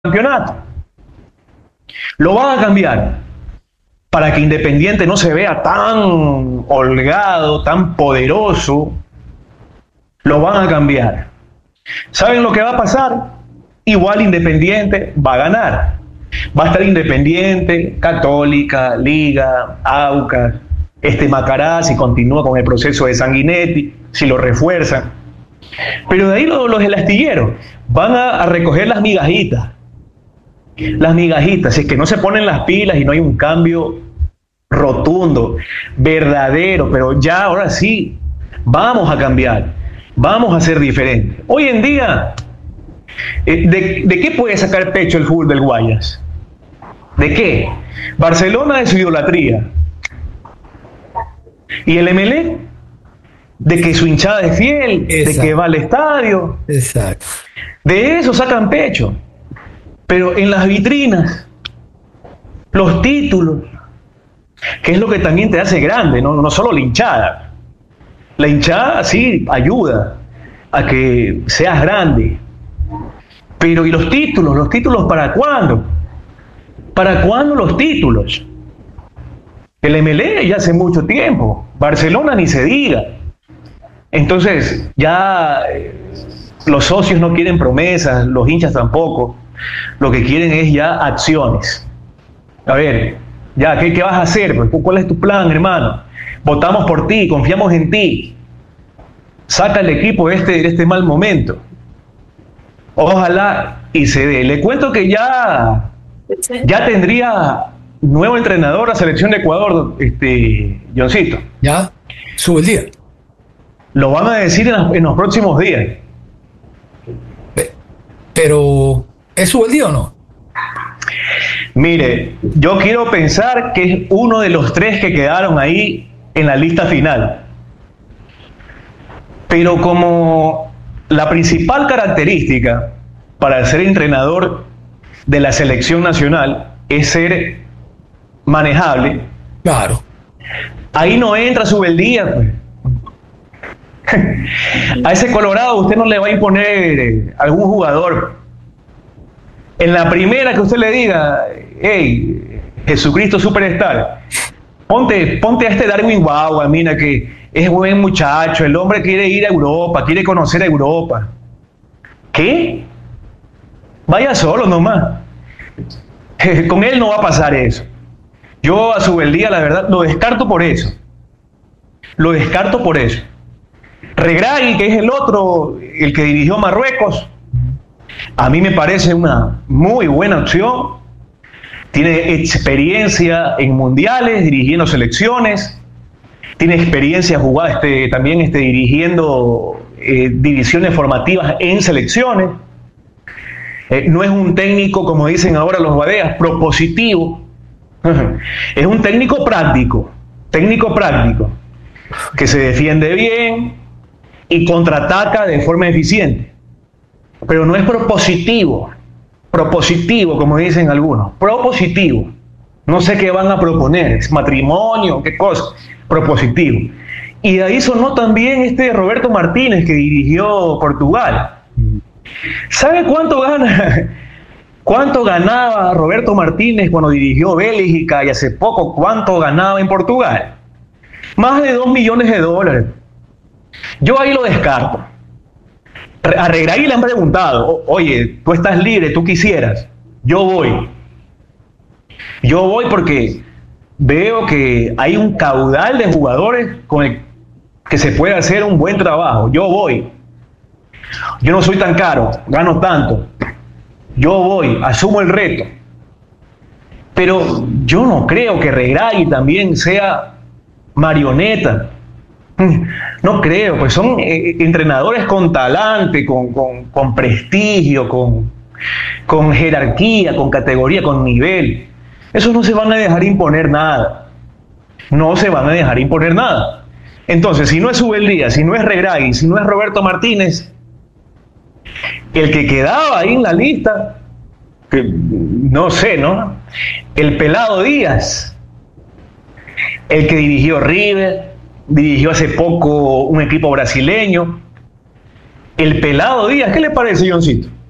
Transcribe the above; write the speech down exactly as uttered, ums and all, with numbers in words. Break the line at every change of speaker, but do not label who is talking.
campeonato. Lo van a cambiar para que Independiente no se vea tan holgado, tan poderoso. Lo van a cambiar. ¿Saben lo que va a pasar? Igual Independiente va a ganar. Va a estar Independiente, Católica, Liga, Aucas, este Macará, si continúa con el proceso de Sanguinetti, si lo refuerzan. Pero de ahí los, los del astillero van a, a recoger las migajitas. Las migajitas, si es que no se ponen las pilas y no hay un cambio rotundo, verdadero, pero ya ahora sí, vamos a cambiar, vamos a ser diferentes. Hoy en día, eh, ¿de, ¿de qué puede sacar pecho el fútbol del Guayas? ¿De qué? Barcelona de su idolatría. ¿Y el M L E? De que su hinchada es fiel, Exacto. de que va al estadio.
Exacto.
De eso sacan pecho. Pero en las vitrinas, los títulos, que es lo que también te hace grande, no, no solo la hinchada. La hinchada sí ayuda a que seas grande. Pero ¿y los títulos? ¿Los títulos para cuándo? ¿Para cuándo los títulos? El M L E ya hace mucho tiempo. Barcelona ni se diga. Entonces ya eh, los socios no quieren promesas, los hinchas tampoco. Lo que quieren es ya acciones. A ver, ya, ¿qué, qué vas a hacer? ¿Cuál es tu plan, hermano? Votamos por ti, confiamos en ti. Saca el equipo de este, de este mal momento. Ojalá y se dé. Le cuento que ya, ya tendría nuevo entrenador la selección de Ecuador, este, Johncito.
Ya, sube el día.
Lo van a decir en, las, en los próximos días.
Pero, ¿es sube el día o no?
Mire, yo quiero pensar que es uno de los tres que quedaron ahí en la lista final. Pero como la principal característica para ser entrenador de la selección nacional es ser manejable,
claro,
ahí no entra Subeldía, pues. A ese Colorado usted no le va a imponer eh, algún jugador. En la primera que usted le diga, hey, Jesucristo Superstar, ponte, ponte a este Darwin Guagua, mira que es buen muchacho, el hombre quiere ir a Europa, quiere conocer a Europa. ¿Qué? Vaya solo nomás. Con él no va a pasar eso. Yo a Subeldía, la verdad, lo descarto por eso. Lo descarto por eso. Regragui, que es el otro, el que dirigió Marruecos, a mí me parece una muy buena opción. Tiene experiencia en mundiales, dirigiendo selecciones. Tiene experiencia jugada este, también este, dirigiendo eh, divisiones formativas en selecciones. Eh, no es un técnico, como dicen ahora los badeas, propositivo. Es un técnico práctico, técnico práctico, que se defiende bien y contraataca de forma eficiente. Pero no es propositivo, propositivo, como dicen algunos, propositivo. No sé qué van a proponer, es matrimonio, qué cosa, propositivo. Y de ahí sonó también este Roberto Martínez, que dirigió Portugal. ¿Sabe cuánto gana? ¿Cuánto ganaba Roberto Martínez cuando dirigió Bélgica y hace poco cuánto ganaba en Portugal? Más de dos millones de dólares. Yo ahí lo descarto. A Regragui le han preguntado, oye, tú estás libre, tú quisieras. Yo voy. Yo voy porque veo que hay un caudal de jugadores con el que se puede hacer un buen trabajo. Yo voy. Yo no soy tan caro, gano tanto. Yo voy, asumo el reto. Pero yo no creo que Regragui también sea marioneta. No creo, pues son eh, entrenadores con talante, con, con, con prestigio, con, con jerarquía, con categoría, con nivel. Esos no se van a dejar imponer nada. No se van a dejar imponer nada. Entonces, si no es Subeldía, si no es Regragui, si no es Roberto Martínez, el que quedaba ahí en la lista, que no sé, ¿no? El Pelado Díaz, el que dirigió River, dirigió hace poco un equipo brasileño. El Pelado Díaz, ¿qué le parece, Johncito?